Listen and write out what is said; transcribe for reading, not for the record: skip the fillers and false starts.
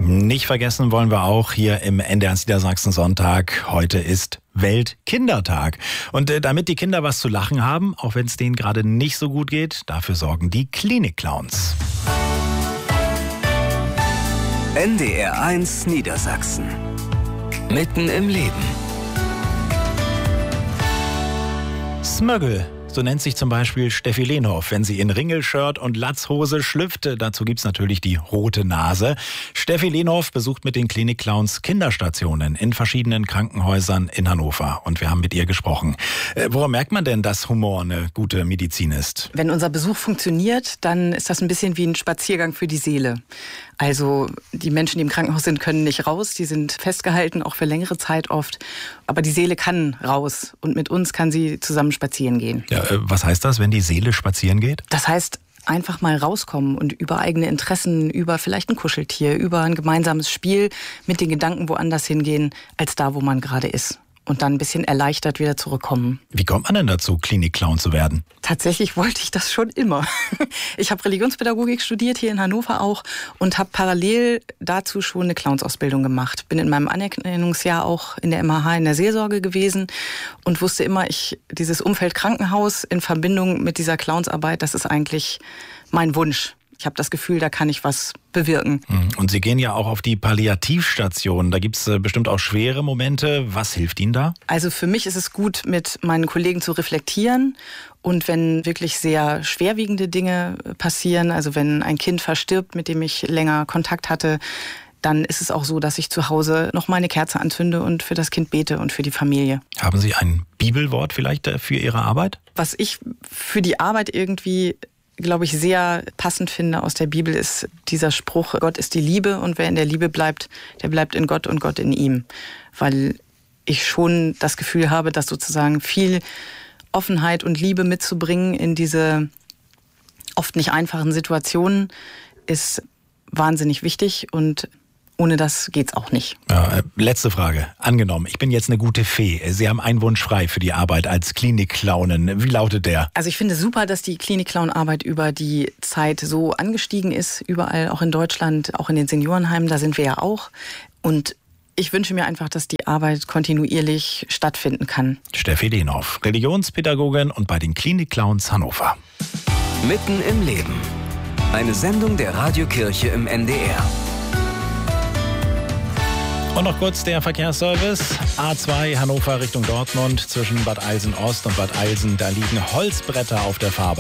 Nicht vergessen wollen wir auch hier im NDR Niedersachsen Sonntag. Heute ist Weltkindertag. Und damit die Kinder was zu lachen haben, auch wenn es denen gerade nicht so gut geht, dafür sorgen die Klinik-Clowns. NDR 1 Niedersachsen. Mitten im Leben. Smöggel. So nennt sich zum Beispiel Steffi Lehnhoff, wenn sie in Ringelshirt und Latzhose schlüpft. Dazu gibt's natürlich die rote Nase. Steffi Lehnhoff besucht mit den Klinik-Clowns Kinderstationen in verschiedenen Krankenhäusern in Hannover. Und wir haben mit ihr gesprochen. Woran merkt man denn, dass Humor eine gute Medizin ist? Wenn unser Besuch funktioniert, dann ist das ein bisschen wie ein Spaziergang für die Seele. Also die Menschen, die im Krankenhaus sind, können nicht raus. Die sind festgehalten, auch für längere Zeit oft. Aber die Seele kann raus. Und mit uns kann sie zusammen spazieren gehen. Ja, was heißt das, wenn die Seele spazieren geht? Das heißt, einfach mal rauskommen und über eigene Interessen, über vielleicht ein Kuscheltier, über ein gemeinsames Spiel mit den Gedanken woanders hingehen, als da, wo man gerade ist. Und dann ein bisschen erleichtert wieder zurückkommen. Wie kommt man denn dazu, Klinik-Clown zu werden? Tatsächlich wollte ich das schon immer. Ich habe Religionspädagogik studiert, hier in Hannover auch, und habe parallel dazu schon eine Clownsausbildung gemacht. Bin in meinem Anerkennungsjahr auch in der MHH in der Seelsorge gewesen und wusste immer, dieses Umfeld Krankenhaus in Verbindung mit dieser Clownsarbeit, das ist eigentlich mein Wunsch. Ich habe das Gefühl, da kann ich was bewirken. Und Sie gehen ja auch auf die Palliativstation. Da gibt es bestimmt auch schwere Momente. Was hilft Ihnen da? Also für mich ist es gut, mit meinen Kollegen zu reflektieren. Und wenn wirklich sehr schwerwiegende Dinge passieren, also wenn ein Kind verstirbt, mit dem ich länger Kontakt hatte, dann ist es auch so, dass ich zu Hause noch mal eine Kerze anzünde und für das Kind bete und für die Familie. Haben Sie ein Bibelwort vielleicht für Ihre Arbeit? Was ich für die Arbeit irgendwie, glaube ich, sehr passend finde aus der Bibel, ist dieser Spruch: Gott ist die Liebe und wer in der Liebe bleibt, der bleibt in Gott und Gott in ihm. Weil ich schon das Gefühl habe, dass sozusagen viel Offenheit und Liebe mitzubringen in diese oft nicht einfachen Situationen ist wahnsinnig wichtig, und ohne das geht's auch nicht. Ja, letzte Frage. Angenommen, ich bin jetzt eine gute Fee. Sie haben einen Wunsch frei für die Arbeit als Klinik-Clownin. Wie lautet der? Also ich finde super, dass die Klinik-Clown-Arbeit über die Zeit so angestiegen ist. Überall, auch in Deutschland, auch in den Seniorenheimen, da sind wir ja auch. Und ich wünsche mir einfach, dass die Arbeit kontinuierlich stattfinden kann. Steffi Lehnhoff, Religionspädagogin und bei den Klinik-Clowns Hannover. Mitten im Leben. Eine Sendung der Radiokirche im NDR. Und noch kurz der Verkehrsservice. A2 Hannover Richtung Dortmund zwischen Bad Eilsen Ost und Bad Eilsen. Da liegen Holzbretter auf der Fahrbahn.